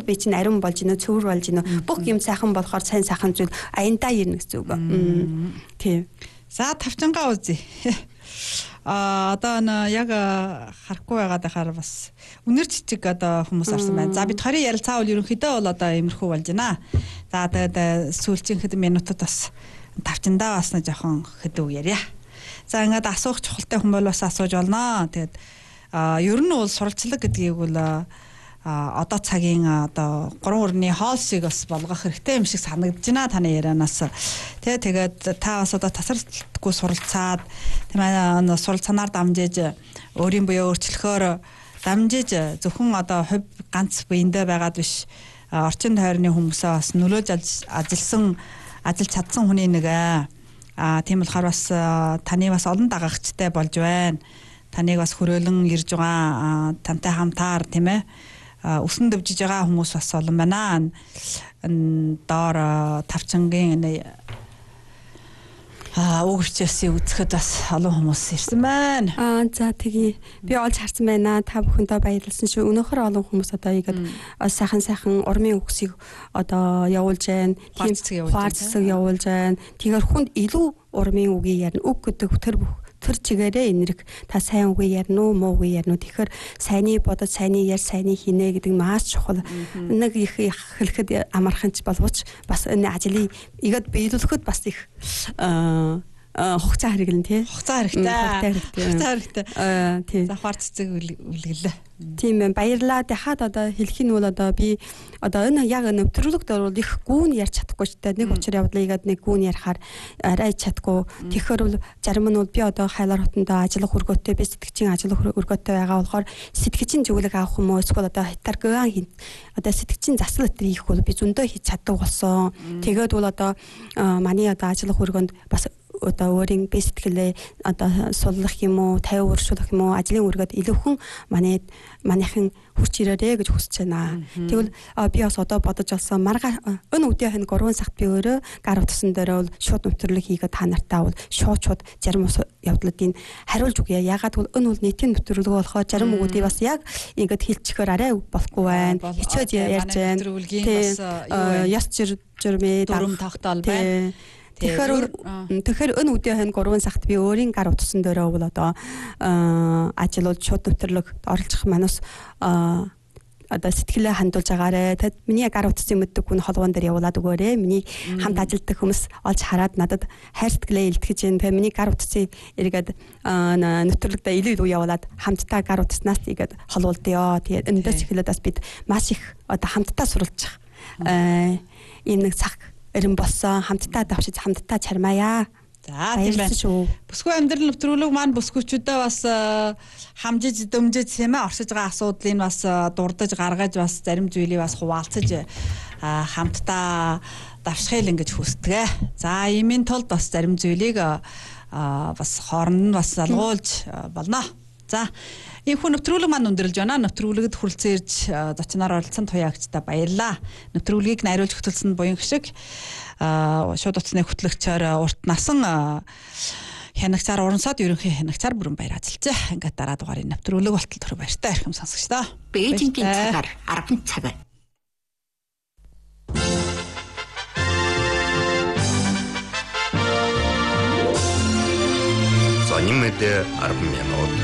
би чинь ариун болж гинэ, цөвөр болж гинэ. Бүх юм сайхан болохоор сайн зүйл аяндаа ирнэ гэсэн үг. Тийм. За тавчангаа үзье. Одоо яг харахгүй байгаад байхаар бас үнэр жижиг одоо хүмүүс орсон байна. За бид 20 ярилцаавал ерөнхийдөө бол одоо иймэрхүү болж байна. За тэгээд сүүлчийн хэд минутад бас тавчандаа бас нэг жоохон хэдүү яриа. За ингээд асуух чухалтай хүн бол бас асууж болно. Тэгээд ер нь бол суралцлага гэдгийг бол одоо цагийн одоо 3 өрний хоолсыг бас болгох хэрэгтэй юм шиг санагдаж байна таны ярианаас. Тэгээд та бас одоо тасралтгүй суралцаад тийм ээ суралцанаар дамжиж өөрийн буюу өөрчлөхөөр дамжиж зөвхөн одоо хувь ганц биендээ байгаад биш орчин тойрны хүмүүсээ бас нөлөөж ажиллаж чадсан хүний нэг тийм болохоор бас таны бас олон дагагчтай болж байна. Таныг бас хөрөөлөн ирж байгаа тантай хамтаар тийм ээ өсөн дэвжиж байгаа хүмүүс бас олон байна. Доор тавчангийн өгөвчөөсөө үзэхэд бас олон хүмүүс ирсэн байна. За тэгээ би олж харсан байна. Та бүхэндээ баярлалсан шүү. Өнөөхөр олон хүмүүс одоо игээд сайхан урмын үгсийг одоо явуулж байна. Хуваалцаг явуулж байна. Тэгэхээр хүнд илүү урмын үгийг ярина. Үг гэдэг тэр чигээрээ энэрх та сайн үгүй ярина уу муу үгүй ярина уу тэгэхээр сайныг бодож сайныг яар сайныг хийнэ гэдэг маш чухал нэг их хэлэхэд амархан ч боловч бас энэ ажлыг игээд биелүүлэхэд бас их хугацаа хэрэглэн тий. Хугацаа хэрэгтэй. Тий. Завхаар цэцэг үлгэлээ. Тийм ээ баярлаа. Дахиад одоо хэлэх нь бол одоо би одоо энэ яг нэвтрүүлэгт орвол их гүүн ярьж чадахгүй ч гэдэг нэг учир явдлаа игээд нэг гүүн ярихаар арай чадахгүй. Тэгэхээр бол зарим нь бол би одоо Хайлар хотондоо ажиллах өргөттэй би сэтгчийн ажиллах өргөттэй байгаа болохоор сэтгчийн зөвлөг авах юм уу эсвэл одоо хитарган одоо сэтгчийн засал өтер хийх бол би зөндөө хийж чаддаг болсон. Тэгээд бол одоо манай одоо ажиллах өргөнд бас одоо өөрийн бие сэтгэлээ одоо суллах юм уу, 50 өршүүлэх юм уу, ажлын үргээд илүүхэн манайхан хурц ирээрээ гэж хүсэж байна. Тэгвэл би бас одоо бодож олсон маргааш өн өдөрийн 3 цагт би өөрөө гар утсан дээр бол шууд нэвтрүүлэг хийгээд та нартаа бол шууд зарим явдлуудыг хариулж өгье. Ягаад гэвэл өн бол нийтийн нэвтрүүлэг болохоор зарим үгүүдийг бас яг ингээд хэлчихээр арай болохгүй байна. Хичээж ярьж байна. Яс жирмээ дүрм тогтоол байна. Тэгэхээр өн өдөрийн 3 цагт би өөрийн гар утсан дээрээ бол одоо ажиллаад шууд нэвтрүүлэг оролцох манус одоо сэтгэлээ хандуулж агаарэ. Тэгэд миний гар утсан мэддэг хүн холбоон дээр явуулаад өгөөрэй. Миний хамт ажилладаг хүмүүс олж хараад надад хайр сэтгэлээ илтгэж जैन. Тэгээ миний гар утсыг эргээд нэвтрүүлэгтээ илүү явуулаад хамтдаа гар утаснаас игээд холуулдё. Тэгээд эндээс эхлээд бас бид маш их одоо хамтдаа суралцах ийм нэг цаг эрен болсон хамтдаа давшиж хамтдаа чармаая. За тийм байна. Бүсгүй амьдрал нэвтрүүлэг маань бүсгүйчүүдээ бас хамжиж дэмжиж тийм ээ оршиж байгаа асуудлыг бас дурдж гаргаж бас зарим зүйлийг бас хуваалцаж хамтдаа давшхайл ингэж хүсдэг. За иймийн тулд бас зарим зүйлийг бас хооронд нь бас залгуулж болно. За энэ нэвтрүүлэг маань өндөрлж байна. Нэвтрүүлэгт хүрэлцэн ирж зочноор оролцсон туяагчдаа баярлалаа. Нэвтрүүлгийг найруулж хөтөлсөнд буян гişиг шууд утасны хөтлөгчөөр урт насан хянагчаар урансаад ерөнхий хянагчаар бүрэн баяр ажиллажээ. Ингээд дараа дугаарыг нэвтрүүлэг болтол төрөв баяртай ирхэм сонсогчдоо. Бээжингийн цагаар 10 цаг. Занимайте 10 минут.